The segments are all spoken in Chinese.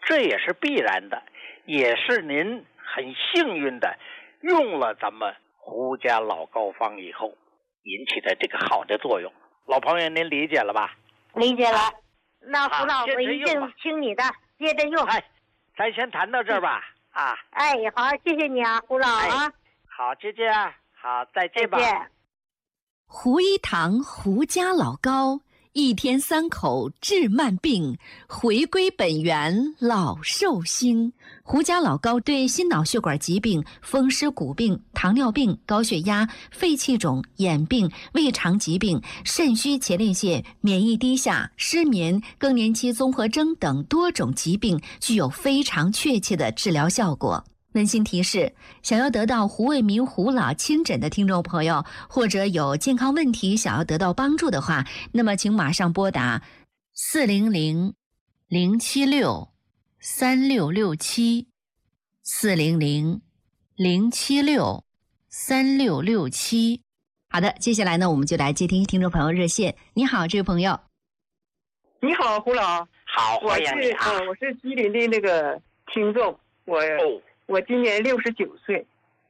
这也是必然的，也是您很幸运的用了咱们胡家老膏方以后引起的这个好的作用。老朋友您理解了吧？ 理解了。那胡老我一定听你的，接着用。 哎，咱先谈到这儿吧。 哎，好，谢谢你啊，胡老啊。 好，姐姐，好，再见吧。 再见。 胡一堂胡家老膏，一天3口治慢病，回归本源老寿星。胡家老膏对心脑血管疾病、风湿骨病、糖尿病、高血压、肺气肿、眼病、胃肠疾病、肾虚前列腺、免疫低下、失眠、更年期综合征等多种疾病具有非常确切的治疗效果。温馨提示：想要得到胡卫民胡老亲诊的听众朋友，或者有健康问题想要得到帮助的话，那么请马上拨打400-076-3667 400-076-3667。好的，接下来呢，我们就来接听众朋友热线。你好，这位朋友。 你好，胡老。 好，欢迎你啊。 我是吉林的那个听众，我今年69岁。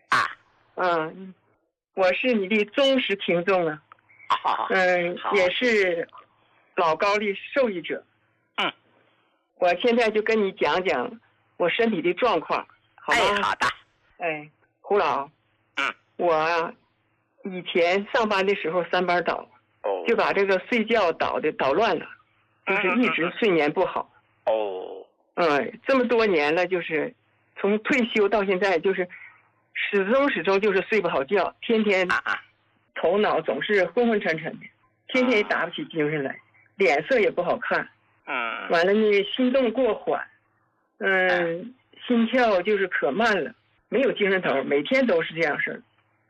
我是你的忠实听众啊。也是老高的受益者。我现在就跟你讲讲我身体的状况，好吗？ 好的。 胡老。我以前上班的时候3班倒，就把这个睡觉捣乱了，就是一直睡眠不好。这么多年了，就是从退休到现在，就是始终就是睡不好觉，天天头脑总是昏昏沉沉的，天天也打不起精神来，脸色也不好看。完了呢，心动过缓，心跳就是可慢了，没有精神头，每天都是这样事儿。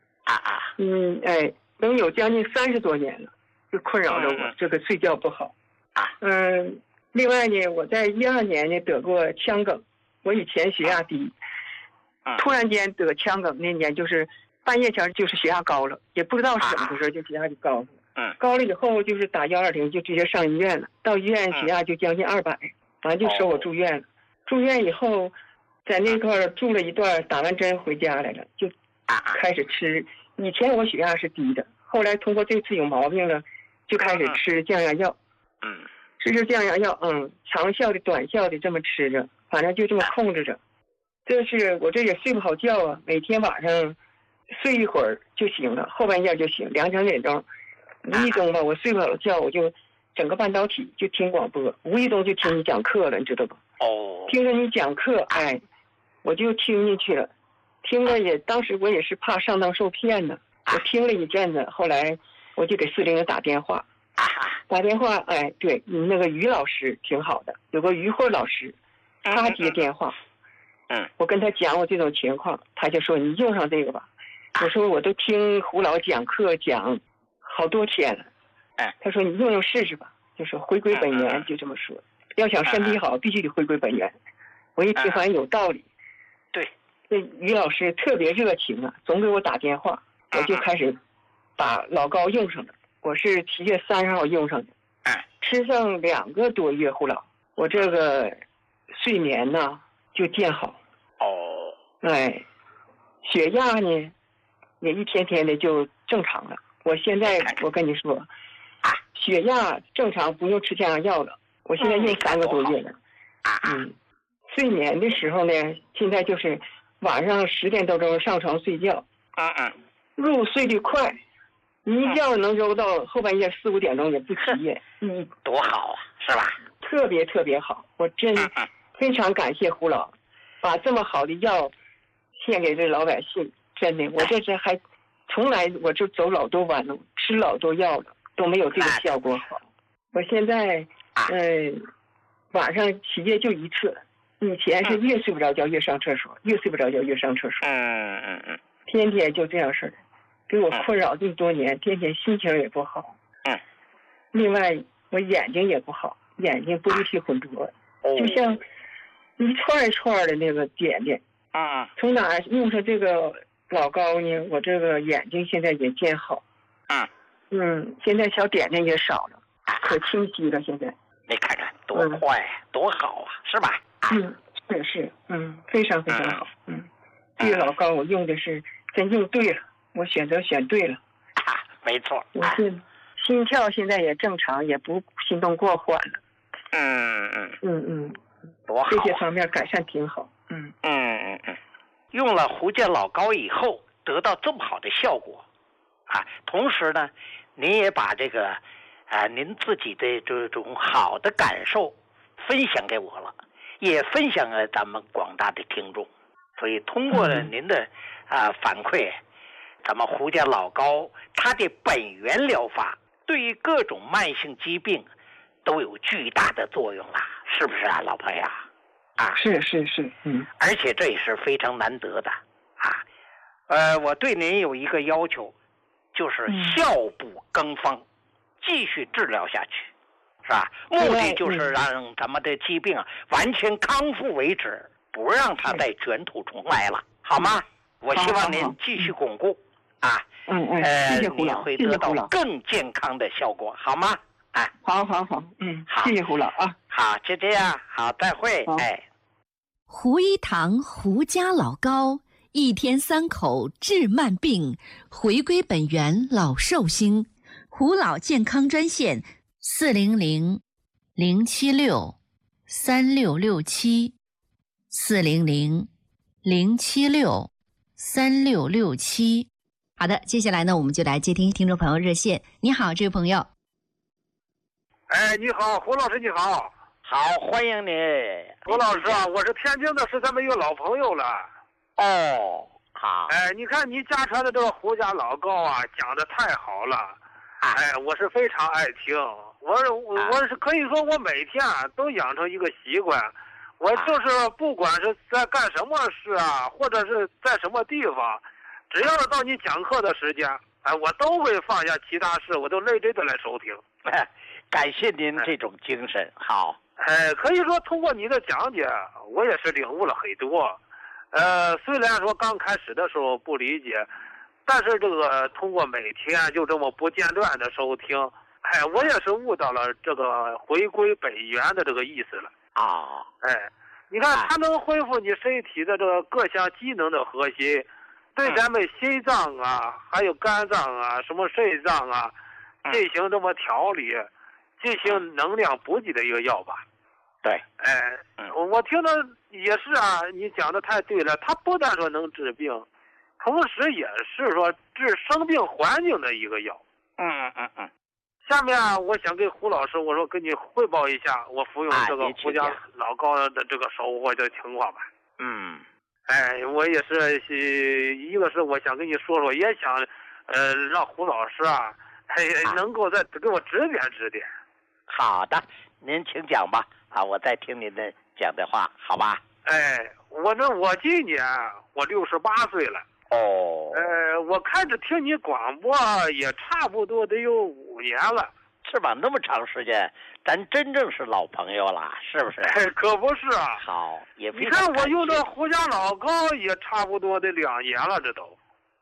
能有将近30多年了，就困扰着我这个睡觉不好。另外呢，我在12年呢得过腔梗，我以前血压低，突然间得腔梗那年就是半夜前就是血压高了，也不知道是怎么回事，就血压就高了。高了以后就是打120就直接上医院了，到医院血压就将近200，完就收我住院了。住院以后在那块住了一段，打完针回家来了，就开始吃。以前我血压是低的，后来通过这次有毛病了，就开始吃降压药。吃降压药，长效的短效的这么吃着，反正就这么控制着。这是我这也睡不好觉啊，每天晚上睡一会儿就行了，后半夜就行，2、3点钟，无意中吧，我睡不好觉，我就整个半导体就听广播，无意中就听你讲课了，你知道吧？听着你讲课，我就听进去了，听了也，当时我也是怕上当受骗呢，我听了一阵子，后来我就给400打电话。对，你那个于老师挺好的，有个于慧老师，他接电话。我跟他讲我这种情况，他就说你用上这个吧。我说我都听胡老讲课讲好多天了。他说你用试试吧，就说回归本源，就这么说。要想身体好，必须得回归本源。我一听反正有道理。 对， 这于老师特别热情啊，总给我打电话，我就开始把老高用上了。我是7月30号用上的，吃上2个多月，胡老，我这个睡眠呢就见好。血压呢也一天天的就正常了。我现在我跟你说，血压正常，不用吃降压药了。我现在用3个多月了。睡眠的时候呢，现在就是晚上10点多钟上床睡觉，入睡的快。你一觉能揉到后半夜4、5点钟也不起夜， 多好啊，是吧？ 特别特别好，我真非常感谢胡老，把这么好的药献给这老百姓，真的，我这是还从来我就走老多弯路，吃老多药了，都没有这个效果好。我现在晚上起夜就一次，以前是越睡不着觉越上厕所，越睡不着觉越上厕所，天天就这样式的。给我困扰这么多年，天天心情也不好。另外我眼睛也不好，眼睛玻璃体混浊，就像一串一串的那个点点。从哪用上这个老膏呢？我这个眼睛现在也见好。现在小点点也少了，可清晰了。现在你看看多快，多好啊，是吧？ 是，非常非常好，这个老膏我用的是真用对了，我选对了， 没错， 我是心跳现在也正常，也不心动过缓了， 多好， 这些方面改善挺好， 用了胡家老膏以后得到这么好的效果，同时呢，您也把这个您自己的这种好的感受分享给我了，也分享给咱们广大的听众。所以通过了您的反馈，咱们胡家老膏它的本源疗法对于各种慢性疾病都有巨大的作用了，是不是啊，老朋友？ 是， 而且这也是非常难得的我对您有一个要求，就是效不更方，继续治疗下去，是吧？目的就是让咱们的疾病完全康复为止，不让它再卷土重来了，好吗？我希望您继续巩固谢谢胡老， 会得到更健康的效果，好吗？ 好， 好， 谢谢胡老啊。 好，就这样，好，再会。 胡一堂胡家老膏，一天3口治慢病，回归本源老寿星。胡老健康专线400-076-3667，400-076-3667。好的，接下来呢，我们就来接听听众朋友热线。你好，这位朋友。 你好，胡老师，你好。 好，欢迎你， 胡老师啊，我是天津的，是咱们一个老朋友了。 好。 你看你家传的这个胡家老膏讲的太好了。我是非常爱听。我是可以说我每天都养成一个习惯，我就是不管是在干什么事或者是在什么地方，只要是到你讲课的时间，我都会放下其他事，我都认真的来收听。 感谢您这种精神。好。 可以说通过你的讲解，我也是领悟了很多。虽然说刚开始的时候不理解，但是这个通过每天就这么不间断的收听，我也是悟到了这个回归本源的这个意思了。你看它能恢复你身体的这个各项机能的核心，对咱们心脏还有肝脏什么肾脏进行这么调理，进行能量补给的一个药吧。 对。 我听的也是你讲的太对了，它不但说能治病，同时也是说治生病环境的一个药。下面我想跟胡老师，我说跟你汇报一下我服用这个胡家老膏的这个收获的情况吧。我也是一个是我想跟你说说，也想让胡老师能够再给我指点指点。 好的，您请讲吧。我再听您的讲的话，好吧？ 我今年我68岁了。我开始听你广播也差不多得有5年了。 是吧？那么长时间，咱真正是老朋友了，是不是？ 可不是好，也非常。 你看我用的胡家老膏也差不多得2年了，这都。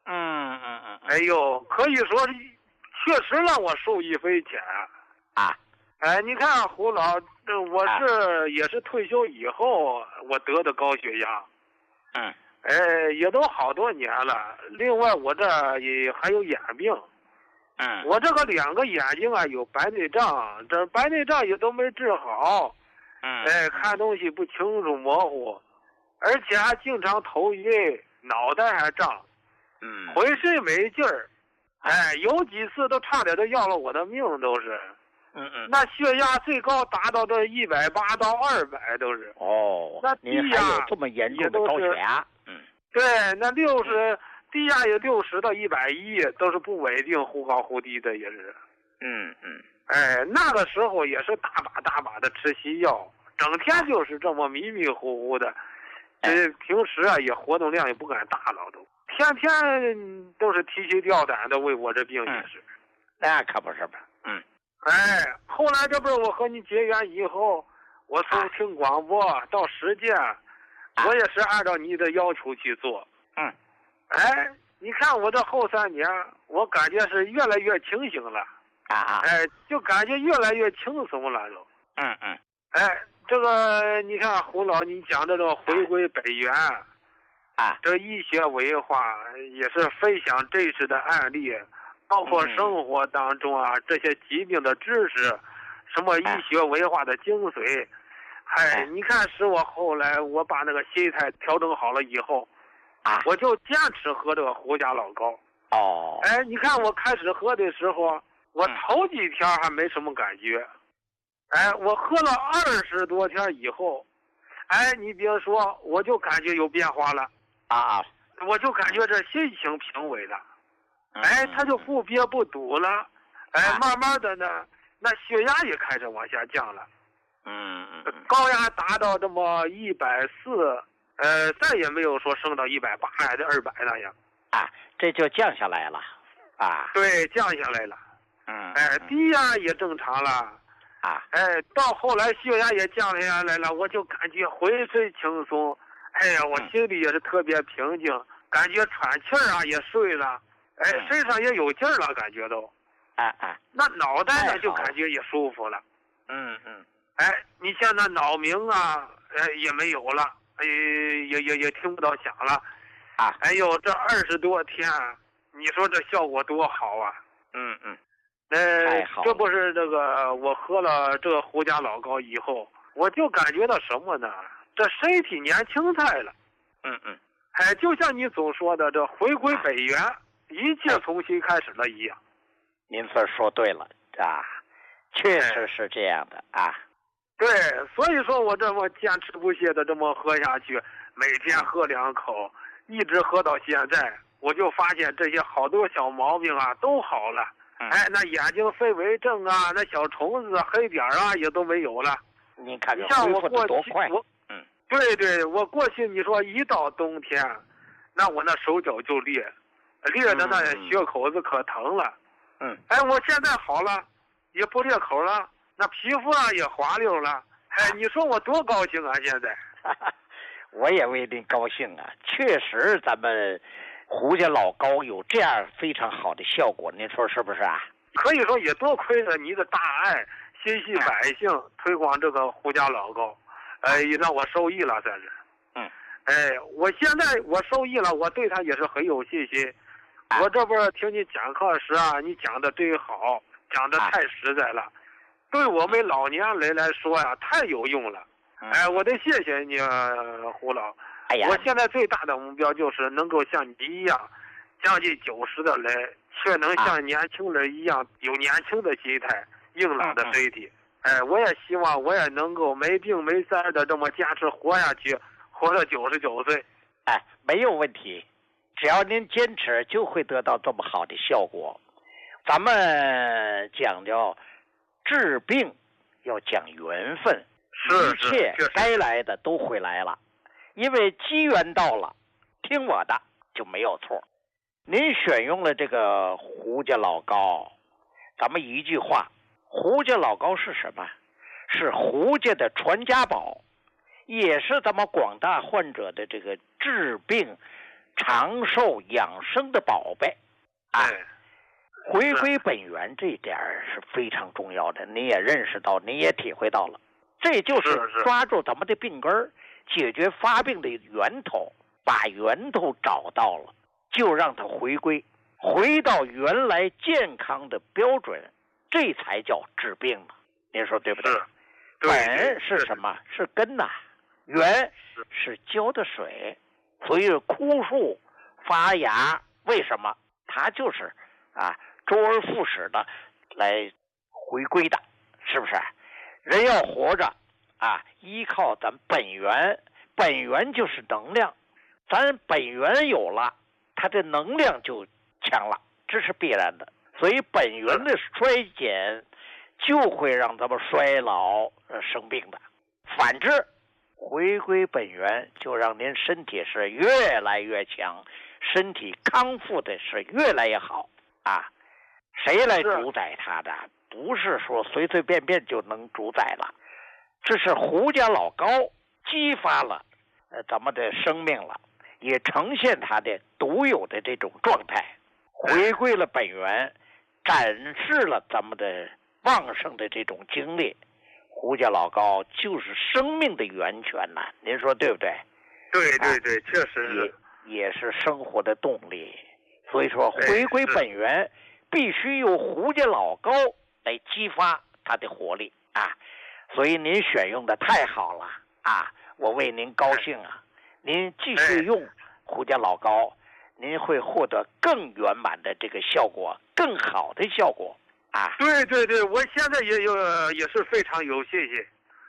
可以说确实让我受益匪浅。你看胡老，我也是退休以后我得的高血压。也都好多年了。另外我这也还有眼病。我这个2个眼睛有白内障，这白内障也都没治好。看东西不清楚模糊，而且还经常头晕，脑袋还胀。浑身没劲儿。有几次都差点都要了我的命，都是。那血压最高达到这180到200都是。那低压有这么严重的高血压？ 对，那低压有60到110，都是不稳定，忽高忽低的也是。那个时候也是大把的吃西药，整天就是这么迷迷糊糊的。平时也活动量也不敢大了，都天天都是提心吊胆的为我这病也是。 那可不是吧？ 后来这不是我和你结缘以后，我从听广播到实践，我也是按照你的要求去做。你看我这后3年，我感觉是越来越清醒了。就感觉越来越轻松了都。 这个你看胡老，你讲这个回归本源啊， 这医学文化也是分享真实的案例，包括生活当中啊这些疾病的知识，什么医学文化的精髓。你看使我后来我把那个心态调整好了以后啊， 我就坚持喝这个胡家老高。 哦， 你看我开始喝的时候，我头几天还没什么感觉，我喝了20多天以后，你别说，我就感觉有变化了啊， 我就感觉这心情平稳了，他就不憋不堵了，慢慢的呢，那血压也开始往下降了，高压达到这么140，再也没有说升到180还是200那样， 这就降下来了， 对，降下来了，低压也正常了。到后来血压也降下来了，我就感觉浑身轻松，我心里也是特别平静，感觉喘气儿啊也顺了，身上也有劲儿了，感觉都，那脑袋呢就感觉也舒服了，你像那脑鸣啊，也没有了，也听不到响了，这20多天，你说这效果多好啊，这不是这个我喝了这个胡家老高以后，我就感觉到什么呢？这身体年轻态了。就像你总说的，这回归本源，一切重新开始了一样。 您说对了确实是这样的对，所以说我这么坚持不懈的这么喝下去，每天喝2口，一直喝到现在，我就发现这些好多小毛病啊都好了。那眼睛飞蚊症啊，那小虫子、黑点啊，也都没有了。 你看， 像我过去，对，我过去你说一到冬天，那我那手脚就裂的那血口子可疼了。我现在好了，也不裂口了，那皮肤啊也滑溜了。你说我多高兴啊！现在， 我也为您高兴啊！确实，咱们胡家老高有这样非常好的效果，您说是不是啊？ 可以说也多亏了你的大爱，心系百姓，推广这个胡家老高，也让我受益了，算是。我现在我受益了，我对他也是很有信心。我这不是听你讲课时啊，你讲的真好，讲的太实在了，对我们老年人来说呀，太有用了。我得谢谢你，胡老。我现在最大的目标就是能够像你一样，将近90的人，却能像年轻人一样有年轻的心态、硬朗的身体。我也希望我也能够没病没灾的这么坚持活下去，活到99岁。 没有问题，只要您坚持，就会得到这么好的效果。咱们讲究治病要讲缘分，一切该来的都会来了。因为机缘到了，听我的就没有错。您选用了这个胡家老高，咱们一句话，胡家老高是什么？是胡家的传家宝，也是咱们广大患者的这个治病、长寿、养生的宝贝。回归本源这点是非常重要的，你也认识到，你也体会到了，这就是抓住咱们的病根儿。解决发病的源头，把源头找到了，就让它回到原来健康的标准，这才叫治病嘛。您说对不对？本是什么？是根呐，源是浇的水。所以枯树发芽，为什么？它就是周而复始的来回归的，是不是？人要活着依靠咱本源，本源就是能量，咱本源有了，它的能量就强了，这是必然的。所以本源的衰减就会让咱们衰老生病的。反之，回归本源就让您身体是越来越强，身体康复的是越来越好谁来主宰它的？不是说随随便便就能主宰了。这是胡家老高激发了咱们的生命了，也呈现它的独有的这种状态，回归了本源，展示了咱们的旺盛的这种精力， 胡家老高就是生命的源泉呐，您说对不对？ 对对对，确实也是生活的动力。所以说回归本源必须由胡家老高来激发它的活力啊！所以您选用的太好了啊，我为您高兴啊！您继续用胡家老高，您会获得更圆满的这个效果，更好的效果啊！ 对对对，我现在也是非常有信心。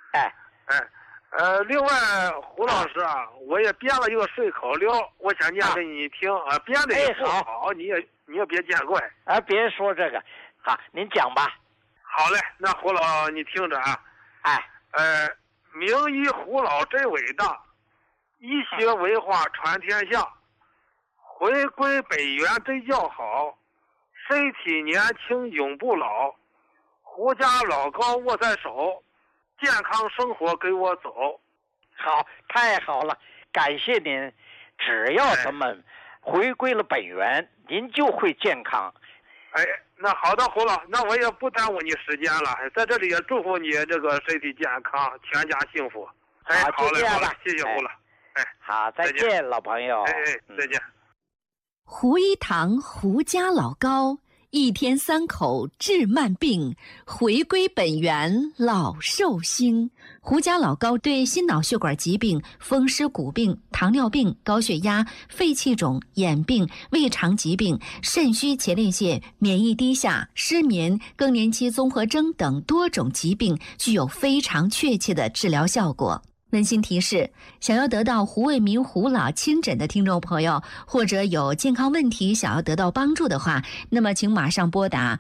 另外胡老师啊，我也编了一个顺口溜，我想念给你听啊，编的也不好，你也别见怪啊，别说这个，好，您讲吧。 好嘞，那胡老你听着啊，名医胡老真伟大，医学文化传天下，回归本源真叫好，身体年轻永不老，胡家老高握在手，健康生活给我走。 好，太好了，感谢您。只要咱们回归了本源，您就会健康。 那好的，胡老，那我也不耽误你时间了，在这里也祝福你这个身体健康，全家幸福。 好嘞，好了，谢谢胡老。 好，再见，老朋友。 再见。 胡一堂胡家老高，一天3口治慢病，回归本源老寿星。胡家老高对心脑血管疾病、风湿骨病、糖尿病、高血压、肺气肿、眼病、胃肠疾病、肾虚前列腺、免疫低下、失眠、更年期综合征等多种疾病具有非常确切的治疗效果。温馨提示：想要得到胡卫民胡老亲诊的听众朋友，或者有健康问题想要得到帮助的话，那么请马上拨打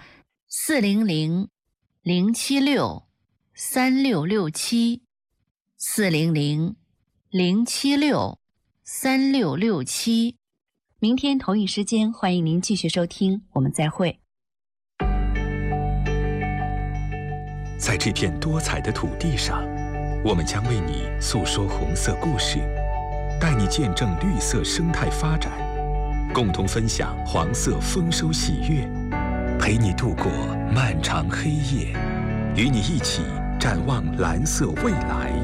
400-076-3667，400-076-3667。明天同一时间，欢迎您继续收听，我们再会。 在这片多彩的土地上，我们将为你诉说红色故事，带你见证绿色生态发展，共同分享黄色丰收喜悦，陪你度过漫长黑夜，与你一起展望蓝色未来。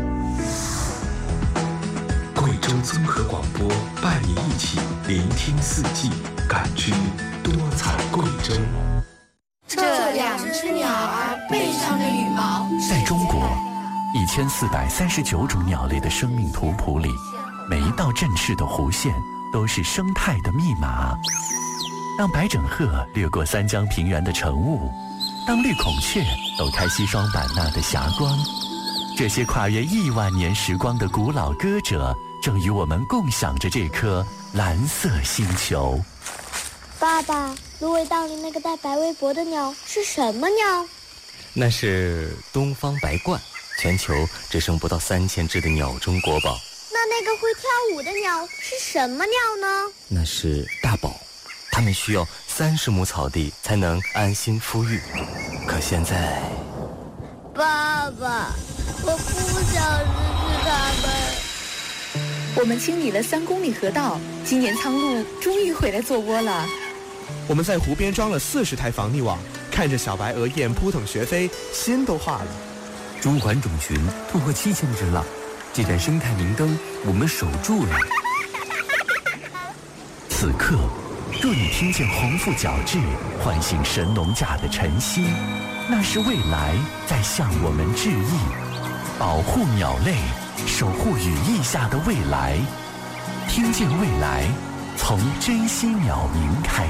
贵州综合广播伴你一起聆听四季，感知多彩贵州。 这2只鸟儿背上的羽毛， 在中国1439种鸟类的生命图谱里，每一道振翅的弧线都是生态的密码。当白枕鹤掠过三江平原的晨雾，当绿孔雀抖开西双版纳的霞光，这些跨越1万年时光的古老歌者，正与我们共享着这颗蓝色星球。 爸爸，芦苇荡里那个带白围脖的鸟是什么鸟？ 那是东方白鹳，全球只剩不到3000只的鸟中国宝。 那个会跳舞的鸟是什么鸟呢？ 那是大宝，它们需要30亩草地才能安心孵育。可现在， 爸爸，我不想失去它们。 我们清理了3公里河道，今年苍鹭终于回来做窝了。 我们在湖边装了40台防溺网，看着小白鹅雁扑腾学飞，心都化了。 中环种群突破7000只了，这盏生态明灯我们守住了。 此刻，若你听见红腹角雉唤醒神农架的晨曦，那是未来在向我们致意。保护鸟类，守护羽翼下的未来，听见未来，从珍稀鸟鸣开。